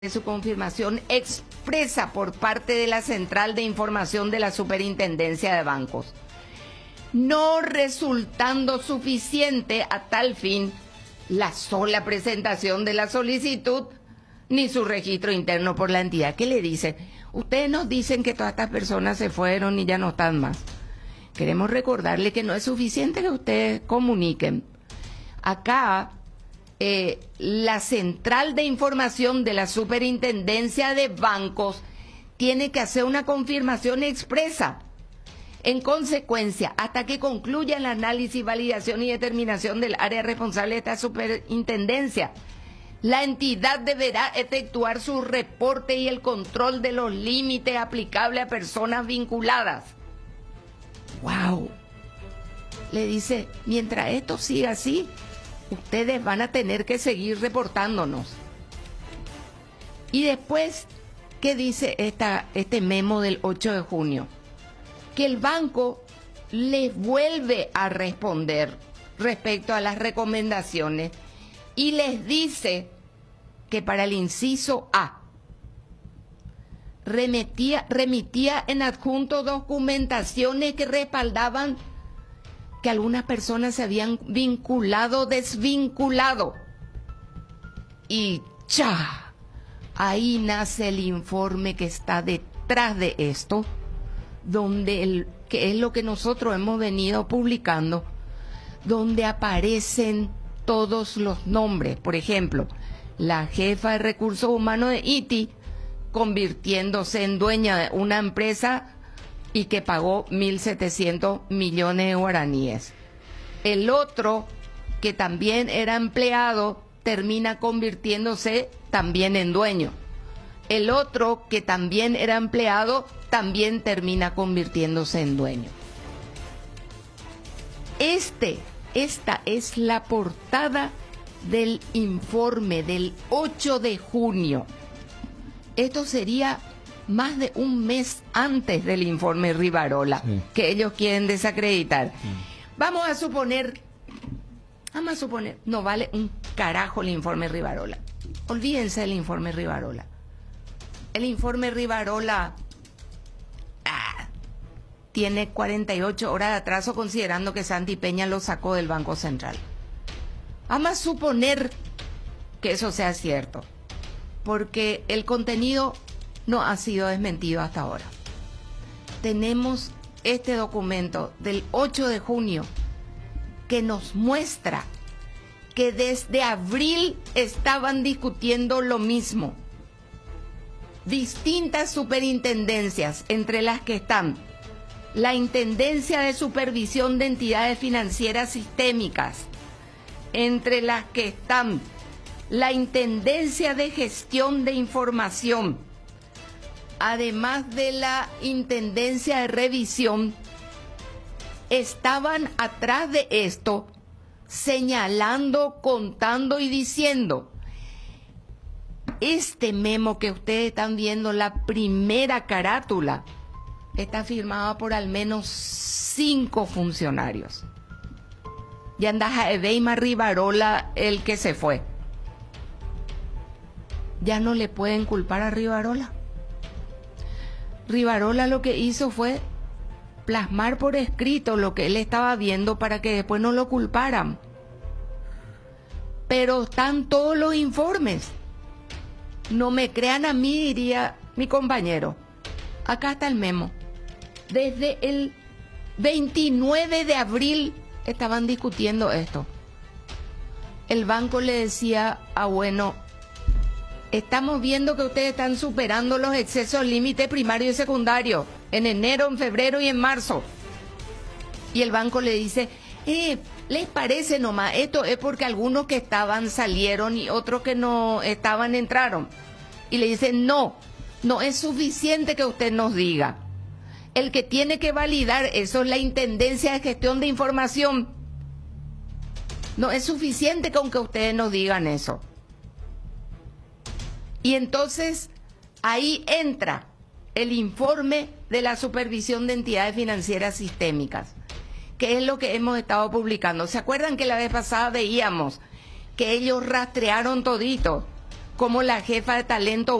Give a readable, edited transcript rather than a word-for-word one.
de su confirmación expresa por parte de la Central de Información de la Superintendencia de Bancos, no resultando suficiente a tal fin la sola presentación de la solicitud ni su registro interno por la entidad. ¿Qué le dice? Ustedes nos dicen que todas estas personas se fueron y ya no están más. Queremos recordarle que no es suficiente que ustedes comuniquen. Acá, la Central de Información de la Superintendencia de Bancos tiene que hacer una confirmación expresa. En consecuencia, hasta que concluya el análisis, validación y determinación del área responsable de esta superintendencia, la entidad deberá efectuar su reporte y el control de los límites aplicables a personas vinculadas. ¡Wow! Le dice, mientras esto siga así, ustedes van a tener que seguir reportándonos. Y después, ¿qué dice este memo del 8 de junio? Que el banco les vuelve a responder respecto a las recomendaciones y les dice que para el inciso A remitía en adjunto documentaciones que respaldaban que algunas personas se habían vinculado, desvinculado. Y ¡cha! Ahí nace el informe que está detrás de esto, donde que es lo que nosotros hemos venido publicando, donde aparecen todos los nombres. Por ejemplo, la jefa de recursos humanos de ITI convirtiéndose en dueña de una empresa y que pagó 1.700 millones de guaraníes. El otro, que también era empleado, termina convirtiéndose también en dueño. El otro, que también era empleado, también termina convirtiéndose en dueño. Esta es la portada del informe del 8 de junio. Esto sería más de un mes antes del informe Rivarola, sí, que ellos quieren desacreditar. Sí. Vamos a suponer, no vale un carajo el informe Rivarola. Olvídense del informe Rivarola. El informe Rivarola tiene 48 horas de atraso, considerando que Santi Peña lo sacó del Banco Central. Vamos a suponer que eso sea cierto, porque el contenido no ha sido desmentido hasta ahora. Tenemos este documento del 8 de junio que nos muestra que desde abril estaban discutiendo lo mismo. Distintas superintendencias, entre las que están la Intendencia de Supervisión de Entidades Financieras Sistémicas, entre las que están la Intendencia de Gestión de Información, además de la Intendencia de Revisión, estaban atrás de esto, señalando, contando y diciendo: este memo que ustedes están viendo, la primera carátula, está firmada por al menos 5 funcionarios. Y anda Eveima Rivarola, el que se fue. Ya no le pueden culpar a Rivarola. Rivarola lo que hizo fue plasmar por escrito lo que él estaba viendo para que después no lo culparan. Pero están todos los informes. No me crean a mí, diría mi compañero. Acá está el memo. Desde el 29 de abril estaban discutiendo esto. El banco le decía bueno, estamos viendo que ustedes están superando los excesos límite primario y secundario en enero, en febrero y en marzo. Y el banco le dice, ¿les parece nomás? Esto es porque algunos que estaban salieron y otros que no estaban entraron. Y le dice, no es suficiente que usted nos diga. El que tiene que validar eso es la Intendencia de Gestión de Información. No es suficiente con que ustedes nos digan eso. Y entonces ahí entra el informe de la Supervisión de Entidades Financieras Sistémicas, que es lo que hemos estado publicando. ¿Se acuerdan que la vez pasada veíamos que ellos rastrearon todito como la jefa de talento